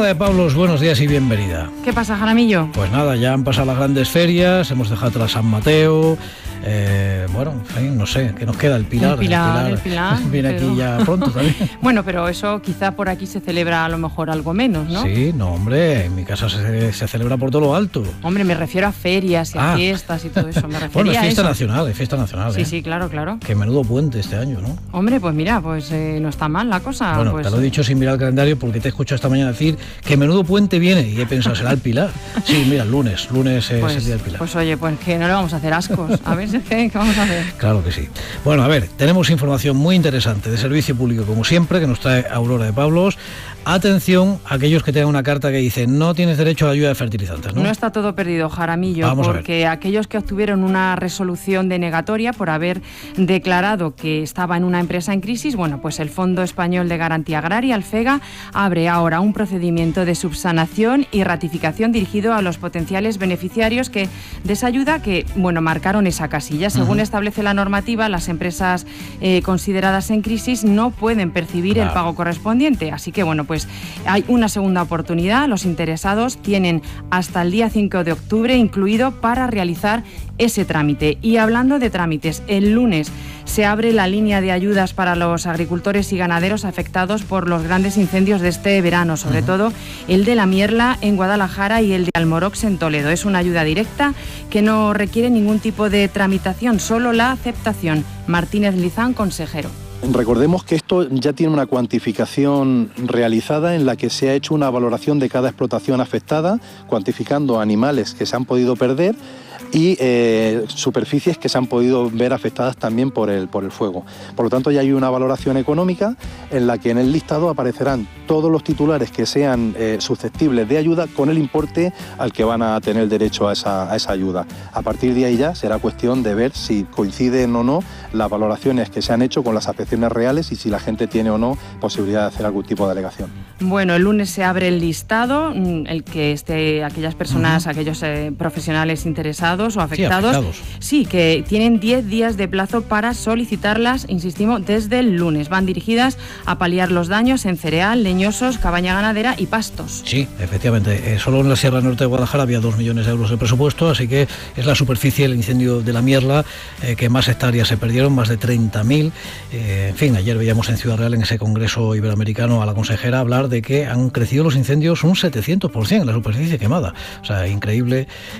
Aurora de Pablos, buenos días y bienvenida. ¿Qué pasa, Jaramillo? Pues nada, ya han pasado las grandes ferias, hemos dejado atrás San Mateo, bueno, en fin, no sé, ¿qué nos queda? El Pilar. El Pilar. Viene pero... aquí ya pronto también. Bueno, pero eso quizá por aquí se celebra a lo mejor algo menos, ¿no? Sí, no, hombre, en mi casa se celebra por todo lo alto. Hombre, me refiero a ferias y a fiestas y todo eso. Me bueno, es fiesta a eso. nacional, es fiesta nacional. Sí, sí, claro, claro. Qué menudo puente este año, ¿no? Hombre, pues mira, pues no está mal la cosa. Bueno, pues... te lo he dicho sin mirar el calendario porque te he escuchado esta mañana decir que menudo puente viene y he pensado, ¿será el Pilar? Sí, mira, lunes es el día del Pilar. Pues oye, pues que no le vamos a hacer ascos. A ver, ¿qué vamos a hacer? Claro que sí. Bueno, a ver, tenemos información muy interesante de servicio público, como siempre, que nos trae Aurora de Pablos. Atención a aquellos que tengan una carta que dice no tienes derecho a la ayuda de fertilizantes, ¿no? No está todo perdido, Jaramillo, porque aquellos que obtuvieron una resolución denegatoria por haber declarado que estaba en una empresa en crisis, bueno, pues el Fondo Español de Garantía Agraria, el FEGA, abre ahora un procedimiento de subsanación y ratificación dirigido a los potenciales beneficiarios de esa ayuda que, bueno, marcaron esa casilla. Según establece la normativa, las empresas consideradas en crisis no pueden percibir el pago correspondiente. Así que, bueno, pues hay una segunda oportunidad. Los interesados tienen hasta el día 5 de octubre incluido para realizar ese trámite. Y hablando de trámites, el lunes se abre la línea de ayudas para los agricultores y ganaderos afectados por los grandes incendios de este verano, sobre todo el de La Mierla en Guadalajara y el de Almorox en Toledo. Es una ayuda directa que no requiere ningún tipo de tramitación, solo la aceptación. Martínez Lizán, consejero. Recordemos que esto ya tiene una cuantificación realizada en la que se ha hecho una valoración de cada explotación afectada, cuantificando animales que se han podido perder y superficies que se han podido ver afectadas también por el fuego. Por lo tanto, ya hay una valoración económica en la que en el listado aparecerán todos los titulares que sean susceptibles de ayuda con el importe al que van a tener derecho a esa ayuda. A partir de ahí ya será cuestión de ver si coinciden o no las valoraciones que se han hecho con las afecciones reales y si la gente tiene o no posibilidad de hacer algún tipo de alegación. Bueno, el lunes se abre el listado, el que aquellas personas, aquellos profesionales interesados o afectados, sí, que tienen 10 días de plazo para solicitarlas, insistimos, desde el lunes. Van dirigidas a paliar los daños en cereal, leñosos, cabaña ganadera y pastos. Sí, efectivamente. Solo en la Sierra Norte de Guadalajara había 2 millones de euros de presupuesto, así que es la superficie del incendio de La Mierla que más hectáreas se perdieron, más de 30.000. En fin, ayer veíamos en Ciudad Real, en ese congreso iberoamericano, a la consejera hablar de que han crecido los incendios un 700% en la superficie quemada. O sea, increíble